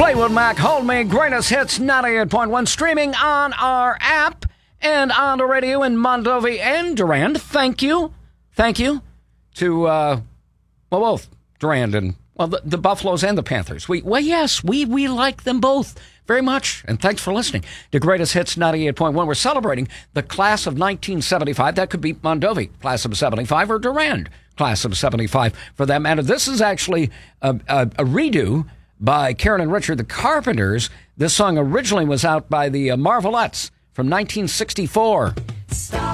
Fleetwood Mac, Hold Me, Greatest Hits 98.1, streaming on our app and on the radio in Mondovi and Durand. Thank you to, both Durand and, the Buffaloes and the Panthers. We like them both very much, and thanks for listening to Greatest Hits 98.1. We're celebrating the class of 1975. That could be Mondovi, class of 75, or Durand, class of 75 for them. And this is actually a redo by Karen and Richard, the Carpenters. This song originally was out by the Marvelettes from 1964.